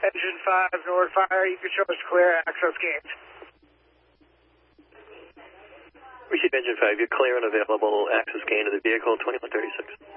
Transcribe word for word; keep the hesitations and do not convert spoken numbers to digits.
Engine five, North Fire, you can show us clear, access gained. Receive Engine five, you're clear and available, access gain to the vehicle, twenty-one thirty-six.